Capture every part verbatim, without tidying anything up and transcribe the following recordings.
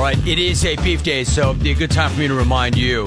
right, it is a beef day, so it'd be a good time for me to remind you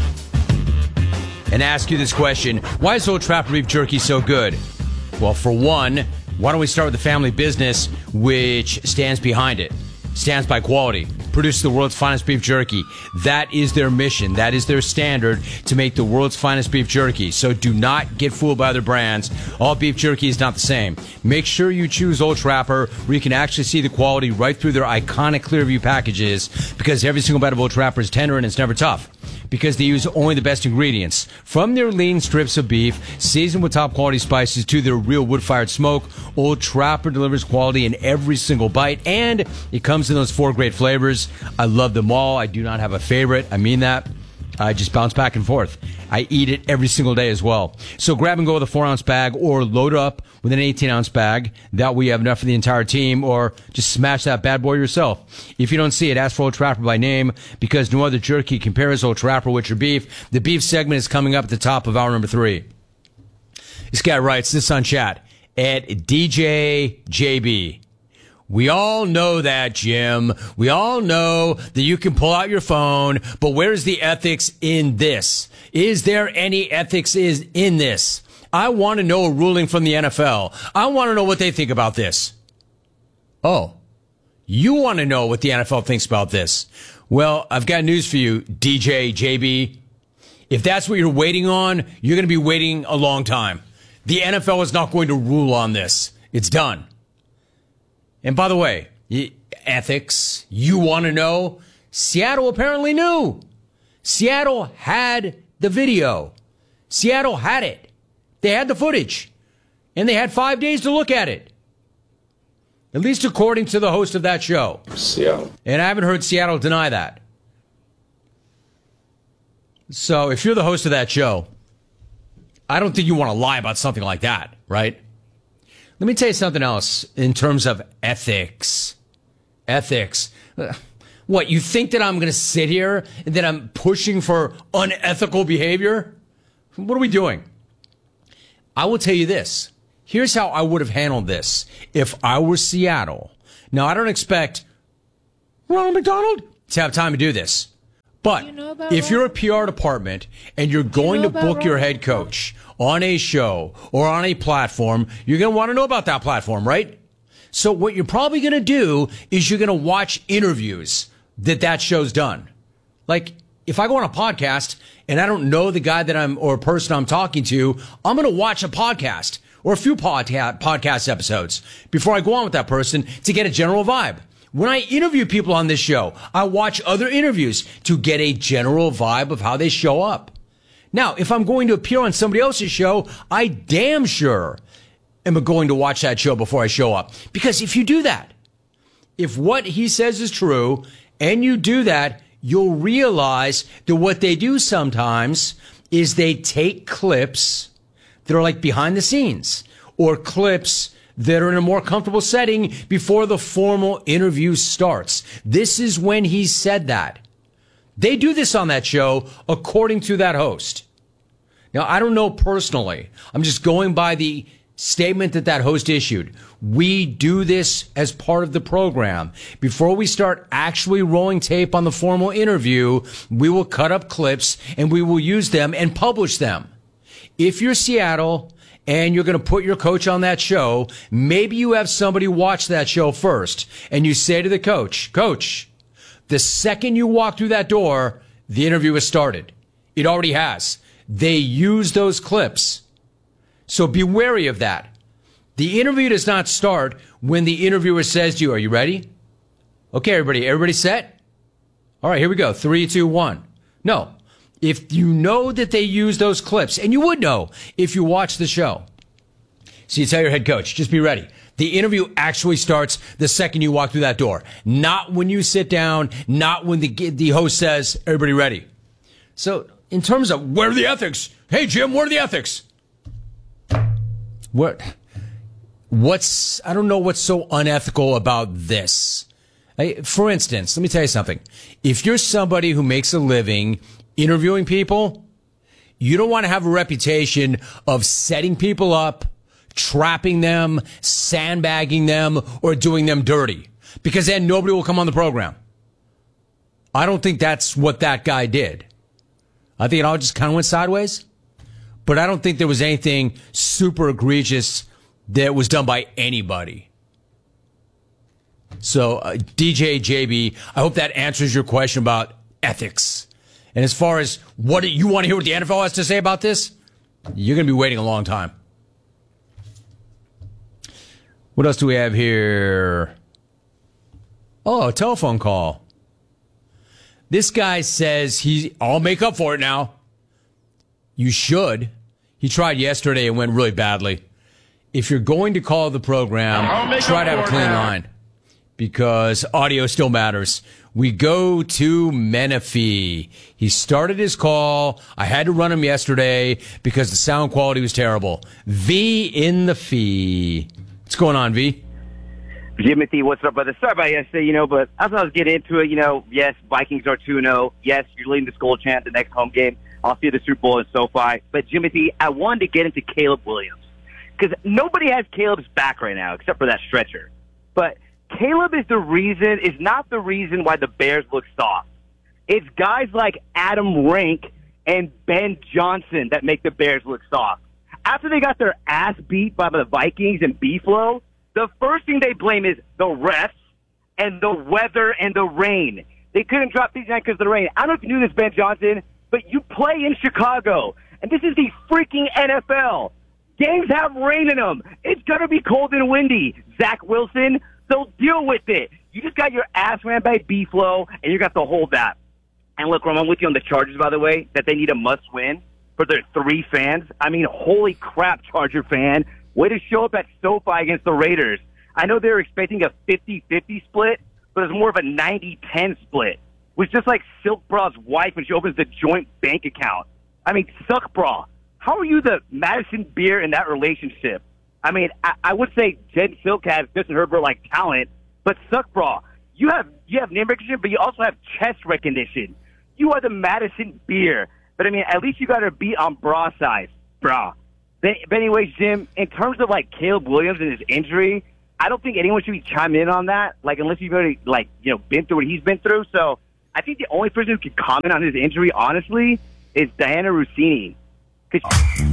and ask you this question. Why is Old Trapper beef jerky so good? Well, for one, why don't we start with the family business, which stands behind it, stands by quality, produces the world's finest beef jerky. That is their mission. That is their standard, to make the world's finest beef jerky. So do not get fooled by other brands. All beef jerky is not the same. Make sure you choose Old Trapper, where you can actually see the quality right through their iconic Clearview packages, because every single bite of Old Trapper is tender and it's never tough, because they use only the best ingredients. From their lean strips of beef, seasoned with top quality spices, to their real wood-fired smoke, Old Trapper delivers quality in every single bite, and it comes in those four great flavors. I love them all. I do not have a favorite. I mean that. I just bounce back and forth. I eat it every single day as well. So grab and go with a four-ounce bag, or load up with an eighteen-ounce bag. That way you have enough for the entire team, or just smash that bad boy yourself. If you don't see it, ask for Old Trapper by name, because no other jerky compares Old Trapper with your beef. The beef segment is coming up at the top of hour number three. This guy writes this on chat at D J J B. We all know that, Jim. We all know that you can pull out your phone, but where's the ethics in this? Is there any ethics is in this? I want to know a ruling from the N F L. I want to know what they think about this. Oh, you want to know what the N F L thinks about this? Well, I've got news for you, D J J B. If that's what you're waiting on, you're going to be waiting a long time. The N F L is not going to rule on this. It's done. And by the way, ethics, you want to know? Seattle apparently knew. Seattle had the video. Seattle had it. They had the footage. And they had five days to look at it. At least according to the host of that show. Seattle. And I haven't heard Seattle deny that. So if you're the host of that show, I don't think you want to lie about something like that, right? Let me tell you something else in terms of ethics. Ethics. What, you think that I'm going to sit here and that I'm pushing for unethical behavior? What are we doing? I will tell you this. Here's how I would have handled this if I were Seattle. Now, I don't expect Ronald McDonald to have time to do this. But you know if you're a P R department and you're going you know to book your head coach on a show or on a platform, you're going to want to know about that platform, right? So what you're probably going to do is you're going to watch interviews that that show's done. Like, if I go on a podcast and I don't know the guy that I'm or person I'm talking to, I'm going to watch a podcast or a few podca- podcast episodes before I go on with that person to get a general vibe. When I interview people on this show, I watch other interviews to get a general vibe of how they show up. Now, if I'm going to appear on somebody else's show, I damn sure am going to watch that show before I show up. Because if you do that, if what he says is true, and you do that, you'll realize that what they do sometimes is they take clips that are like behind the scenes, or clips that are in a more comfortable setting before the formal interview starts. This is when he said that. They do this on that show, according to that host. Now, I don't know personally. I'm just going by the statement that that host issued. We do this as part of the program. Before we start actually rolling tape on the formal interview, we will cut up clips and we will use them and publish them. If you're Seattle and you're going to put your coach on that show, maybe you have somebody watch that show first, and you say to the coach, Coach, the second you walk through that door, the interview has started. It already has. They use those clips. So be wary of that. The interview does not start when the interviewer says to you, are you ready? Okay, everybody, everybody set? All right, here we go. Three, two, one. No. If you know that they use those clips, and you would know if you watch the show. So you tell your head coach, just be ready. The interview actually starts the second you walk through that door. Not when you sit down, not when the, the host says, everybody ready. So in terms of where are the ethics? Hey, Jim, where are the ethics? What? What's, I don't know what's so unethical about this. For instance, let me tell you something. If you're somebody who makes a living interviewing people, you don't want to have a reputation of setting people up, trapping them, sandbagging them, or doing them dirty, because then nobody will come on the program. I don't think that's what that guy did. I think it all just kind of went sideways. But I don't think there was anything super egregious that was done by anybody. So, uh, D J J B, I hope that answers your question about ethics. And as far as what you want to hear what the N F L has to say about this, you're going to be waiting a long time. What else do we have here? Oh, a telephone call. This guy says he, I'll make up for it now. You should. He tried yesterday and went really badly. If you're going to call the program, try to have a clean line because audio still matters. We go to Menifee. He started his call. I had to run him yesterday because the sound quality was terrible. V in the fee. What's going on, V? Jimothy, what's up, brother? Sorry about yesterday, you know, but as I was getting into it, you know, yes, Vikings are two and oh. Yes, you're leading the Skull Chant the next home game. I'll see the Super Bowl in SoFi. But, Jimothy, I wanted to get into Caleb Williams because nobody has Caleb's back right now except for that stretcher. But Caleb is the reason, is not the reason why the Bears look soft. It's guys like Adam Rank and Ben Johnson that make the Bears look soft. After they got their ass beat by the Vikings and B-Flow, the first thing they blame is the refs and the weather and the rain. They couldn't drop these nights because of the rain. I don't know if you knew this, Ben Johnson, but you play in Chicago, and this is the freaking N F L. Games have rain in them. It's going to be cold and windy. Zach Wilson, so deal with it. You just got your ass ran by B-Flow, and you got to hold that. And look, Ram, I'm with you on the Chargers, by the way, that they need a must-win for their three fans. I mean, holy crap, Charger fan. Way to show up at SoFi against the Raiders. I know they were expecting a fifty-fifty split, but it's more of a ninety ten split. It was just like Silk Bra's wife when she opens the joint bank account. I mean, Suck Bra. How are you the Madison Beer in that relationship? I mean, I, I would say Jen Silk has Justin Herbert like talent, but Suck Bra, you have you have name recognition, but you also have chest recognition. You are the Madison Beer. But, I mean, at least you got to beat on bra size, bra. But, but anyways, Jim, in terms of, like, Caleb Williams and his injury, I don't think anyone should be chiming in on that, like, unless you've already, like, you know, been through what he's been through. So I think the only person who can comment on his injury, honestly, is Diana Rossini. You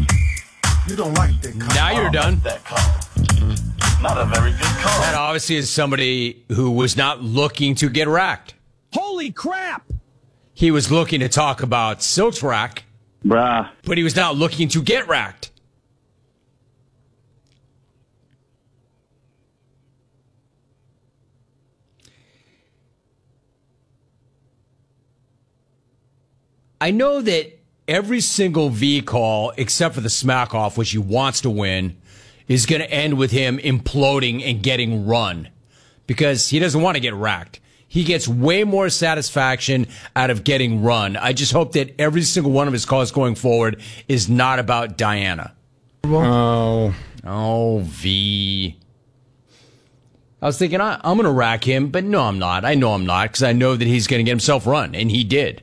don't like that comment. Now you're done. That comment. Not a very good comment. That obviously is somebody who was not looking to get racked. Holy crap! He was looking to talk about Silk's rack, Bruh. but he was not looking to get racked. I know that every single V call, except for the smack off, which he wants to win, is going to end with him imploding and getting run because he doesn't want to get racked. He gets way more satisfaction out of getting run. I just hope that every single one of his calls going forward is not about Diana. Oh. Oh, V. I was thinking, I, I'm going to rack him, but no, I'm not. I know I'm not because I know that he's going to get himself run, and he did.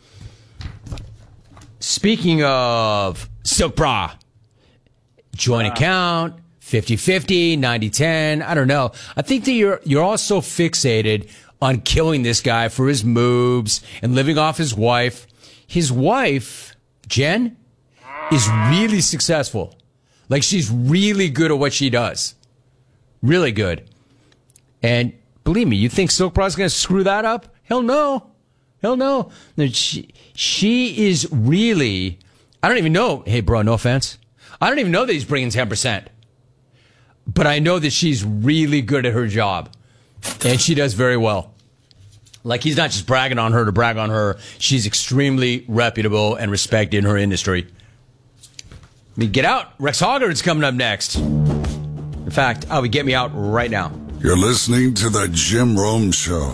Speaking of Silk Bra, joint uh. account, fifty-fifty, ninety ten, I don't know. I think that you're you're all so fixated on killing this guy for his moves and living off his wife. His wife, Jen, is really successful. Like, she's really good at what she does. Really good. And believe me, you think Silk Bra's going to screw that up? Hell no. Hell no. no she, she is really, I don't even know. Hey, bro, no offense. I don't even know that he's bringing ten percent. But I know that she's really good at her job. And she does very well. Like, he's not just bragging on her to brag on her. She's extremely reputable and respected in her industry. I mean, get out. Rex Hoggard's coming up next. In fact, I would get me out right now. You're listening to the Jim Rome Show.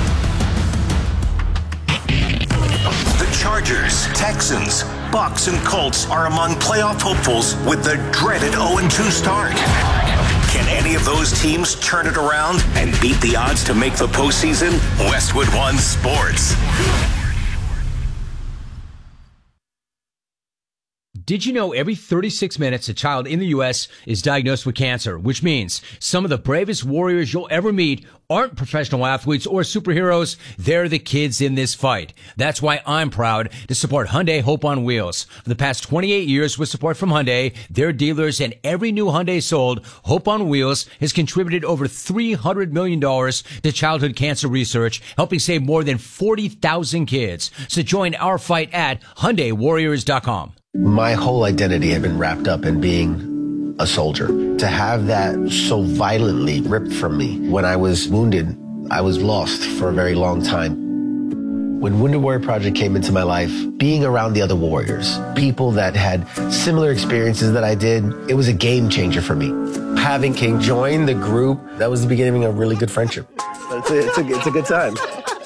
The Chargers, Texans, Bucks, and Colts are among playoff hopefuls with the dreaded oh and two start. Can any of those teams turn it around and beat the odds to make the postseason? Westwood One Sports. Did you know every thirty-six minutes a child in the U S is diagnosed with cancer, which means some of the bravest warriors you'll ever meet aren't professional athletes or superheroes. They're the kids in this fight. That's why I'm proud to support Hyundai Hope on Wheels. For the past twenty-eight years with support from Hyundai, their dealers, and every new Hyundai sold, Hope on Wheels has contributed over three hundred million dollars to childhood cancer research, helping save more than forty thousand kids. So join our fight at Hyundai Warriors dot com. My whole identity had been wrapped up in being a soldier. To have that so violently ripped from me when I was wounded, I was lost for a very long time. When Wounded Warrior Project came into my life, being around the other warriors, people that had similar experiences that I did, it was a game changer for me. Having King join the group, that was the beginning of a really good friendship. It's a, it's a, it's a good time.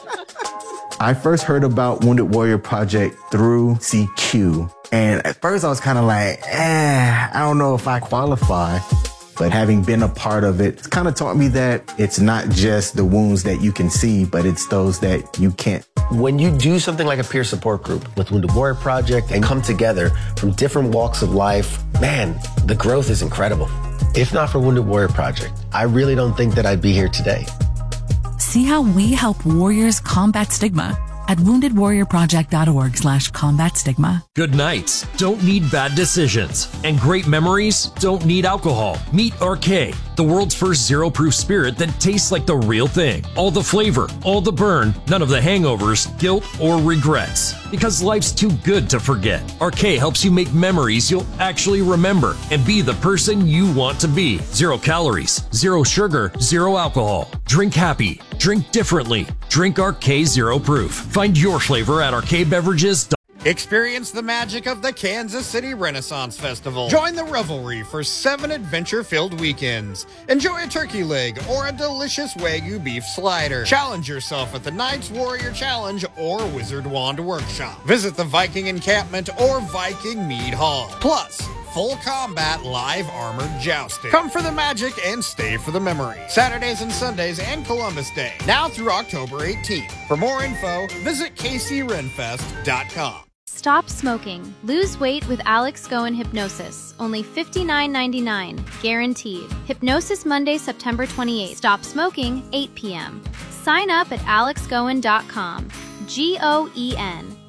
I first heard about Wounded Warrior Project through C Q. And at first I was kind of like, eh, I don't know if I qualify. But having been a part of it, it's kind of taught me that it's not just the wounds that you can see, but it's those that you can't. When you do something like a peer support group with Wounded Warrior Project and come together from different walks of life, man, the growth is incredible. If not for Wounded Warrior Project, I really don't think that I'd be here today. See how we help warriors combat stigma at wounded warrior project dot org slash combat stigma. Good nights don't need bad decisions, and great memories don't need alcohol. Meet R K, the world's first zero-proof spirit that tastes like the real thing. All the flavor, all the burn, none of the hangovers, guilt, or regrets. Because life's too good to forget. R K helps you make memories you'll actually remember and be the person you want to be. Zero calories, zero sugar, zero alcohol. Drink happy. Drink differently. Drink R K Zero Proof. Find your flavor at R K Beverages. Experience the magic of the Kansas City Renaissance Festival. Join the revelry for seven adventure-filled weekends. Enjoy a turkey leg or a delicious Wagyu beef slider. Challenge yourself at the Knights Warrior Challenge or Wizard Wand Workshop. Visit the Viking Encampment or Viking Mead Hall. Plus, full combat live armored jousting. Come for the magic and stay for the memory. Saturdays and Sundays and Columbus Day. Now through October eighteenth. For more info, visit K C Renfest dot com. Stop smoking. Lose weight with Alex Goen Hypnosis. Only fifty-nine ninety-nine. Guaranteed. Hypnosis Monday, September twenty-eighth. Stop smoking, eight p.m. Sign up at alex goen dot com. G O E N.